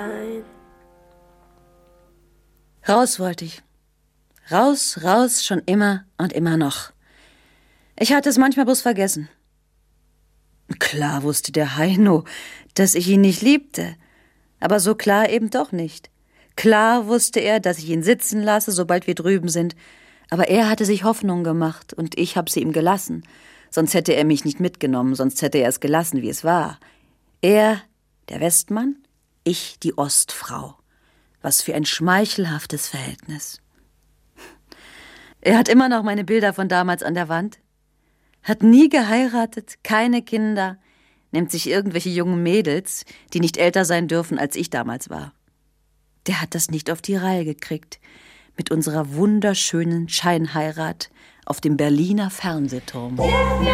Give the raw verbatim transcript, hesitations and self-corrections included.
Raus wollte ich. Raus, raus, schon immer und immer noch. Ich hatte es manchmal bloß vergessen. Klar wusste der Heino, dass ich ihn nicht liebte, aber so klar eben doch nicht. Klar wusste er, dass ich ihn sitzen lasse, sobald wir drüben sind, aber er hatte sich Hoffnung gemacht und ich habe sie ihm gelassen. Sonst hätte er mich nicht mitgenommen, sonst hätte er es gelassen, wie es war. Er, der Westmann, ich, die Ostfrau. Was für ein schmeichelhaftes Verhältnis. Er hat immer noch meine Bilder von damals an der Wand. Hat nie geheiratet, keine Kinder, nimmt sich irgendwelche jungen Mädels, die nicht älter sein dürfen, als ich damals war. Der hat das nicht auf die Reihe gekriegt, mit unserer wunderschönen Scheinheirat auf dem Berliner Fernsehturm.